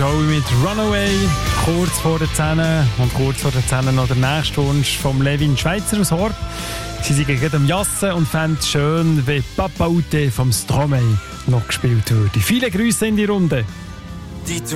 Joey mit Runaway. Kurz vor der 10 und kurz vor der 10 noch der nächste Wunsch vom Levin Schweizer aus Horb. Sie sind gerade am Jassen und fänden es schön, wie Papa Ute vom Stromae noch gespielt würde. Viele Grüße in die Runde.